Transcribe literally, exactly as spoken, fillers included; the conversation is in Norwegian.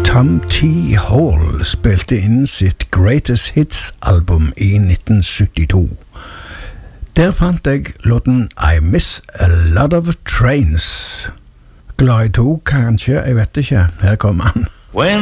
Tom T. Hall spilte inn sitt Greatest Hits-album i nitten syttito. Der fant jeg låten I Miss a Lot of Trains. Glad i to, kanskje, jeg vet ikke. Her kommer han. When